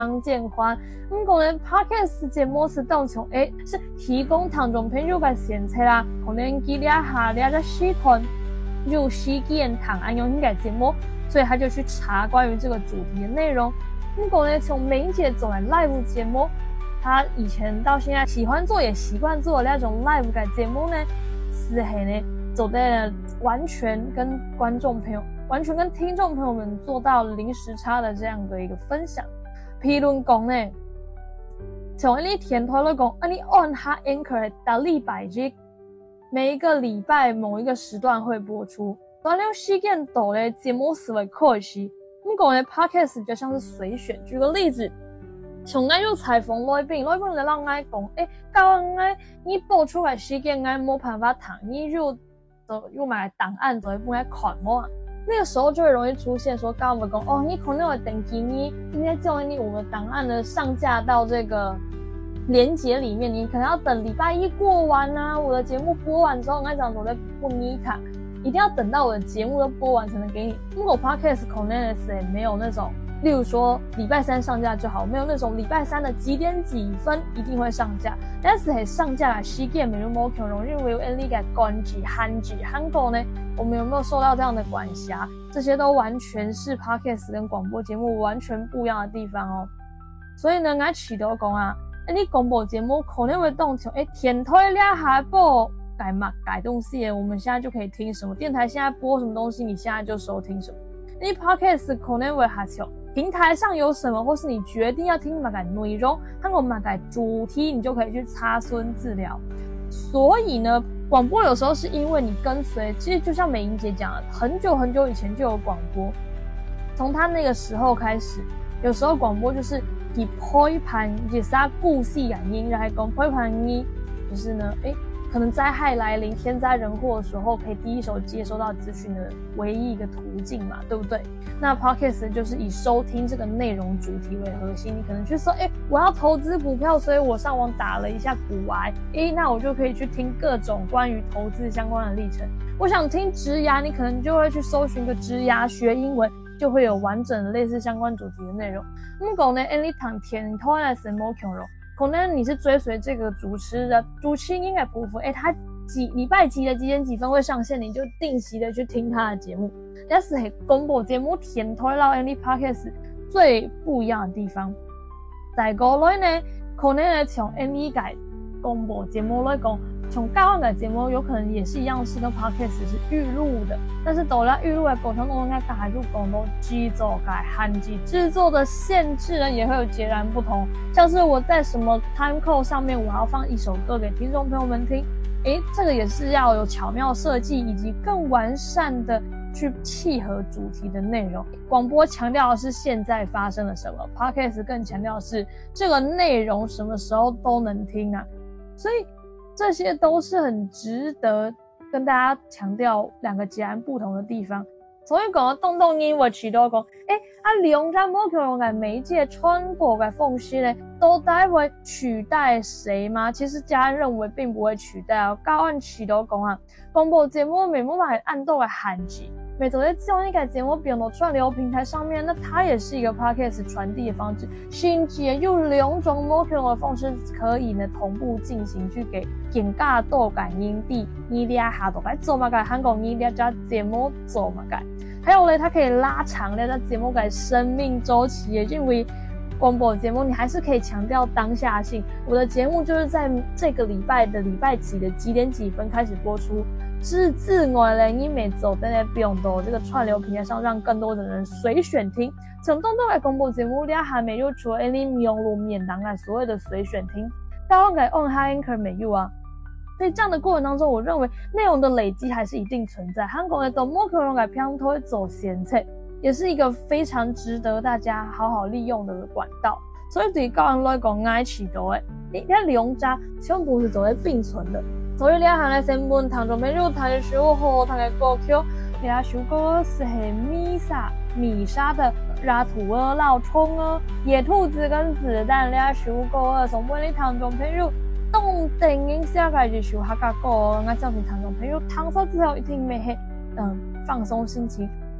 张建欢。不过呢 Podcast 节目是当从是提供听众朋友嘅选择啦，可能佢俩下俩在喜欢就喜见谈安用应该节目，所以他就去查关于这个主题的内容。不过呢，从梅姐走来 live 节目，他以前到现在喜欢做也习惯做的那种 live 嘅节目呢，是呢走在完全跟观众朋友、完全跟听众朋友们做到零时差的这样的一个分享。譬如讲呢，从你填台来讲，你按下 Anchor 的礼拜日，每一个礼拜某一个时段会播出。当你时间到的节目是会开始。不过呢 Podcast 就像是随选。举个例子，从我有采访来宾就让我讲，到你播出来时间我没办法谈，你就买档案就会不来看我。那个时候就会容易出现说，刚刚我们讲你可能会等级你应该叫你我们档案的上架到这个连结里面，你可能要等礼拜一过完啊，我的节目播完之后，我讲我在不你看，一定要等到我的节目都播完才能给你。如果 Podcast 可能也没有那种，例如说礼拜三上架就好，没有那种礼拜三的几点几分一定会上架，但是会上架的时间没有没可能，因为你给关机、限制、韩国呢，我们有没有受到这样的管辖？这些都完全是 Podcast 跟广播节目完全不一样的地方哦。所以呢，我起头讲啊，你广播节目可能会动从填推两下播改东西，我们现在就可以听什么电台现在播什么东西，你现在就收听什么。你 Podcast 可能会下球。平台上有什么，或是你决定要听哪个内容，看我哪个主题，你就可以去插孙治疗。所以呢，广播有时候是因为你跟随，其实就像美英姐讲的，很久很久以前就有广播，从他那个时候开始，有时候广播就是以批判也是他故事原因来讲，批判你就是呢，可能灾害来临、天灾人祸的时候，可以第一手接收到资讯的唯一一个途径嘛，对不对？那 Podcast 就是以收听这个内容主题为核心，你可能去说，我要投资股票，所以我上网打了一下股癌，那我就可以去听各种关于投资相关的历程。我想听职涯，你可能就会去搜寻个职涯学英文，就会有完整的类似相关主题的内容。如果呢，你躺天，你突然什么内容？可能你是追随这个主持应该不分，他礼拜几的几点几分会上线，你就定期的去听他的节目。但是广播节目填推到 Any Podcast 最不一样的地方，在国内呢，可能呢从 Any 改广播节目来讲，从台湾的节目有可能也是一样，是跟 Podcast 是预录的，但是到了预录的过程中，应该还是讲到制作改限制，制作的限制呢也会有截然不同。像是我在什么 time code 上面，我要放一首歌给听众朋友们听，这个也是要有巧妙设计以及更完善的去契合主题的内容。广播强调的是现在发生了什么， Podcast 更强调的是这个内容什么时候都能听啊，所以这些都是很值得跟大家强调两个截然不同的地方。所以讲动动音我起都讲，利用在某种的媒介传播的方式呢，到底会取代谁吗？其实家人认为并不会取代哦。高按起都讲啊，广播节目没办法按到的限制，每周在这样一个节目变到串流平台上面，那它也是一个 podcast 传递的方式，甚至有两种某种的方式可以呢同步进行，去给更加多感应地你俩下都该做嘛个韩国你俩家节目做嘛个，还有呢，它可以拉长了在节目的生命周期，也因为广播节目你还是可以强调当下性。我的节目就是在这个礼拜的礼拜几的几点几分开始播出，是自我的你每周在那边的这个串流平台上，让更多的人随选听。从东东来广播节目里还没有除了你用路免当来所谓的随选听，大家给 on high anchor 没有啊？所以这样的过程当中，我认为内容的累积还是一定存在。韩国的都莫可能给平头走闲菜，也是一个非常值得大家好好利用的管道。所以对高人来讲，爱起到的，你看两家全部是走在并存的。所以你看来新闻听众朋友他的首好他的歌曲，你看首歌是米莎的拉土儿闹冲儿，野兔子跟子弹，你看首歌从本你听众朋友动电影下个就首客家歌，我叫你听众朋友听咗之後一定咩放鬆心情，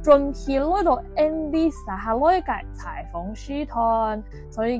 准备來到 Andy 撒下來嘅採訪書團，所以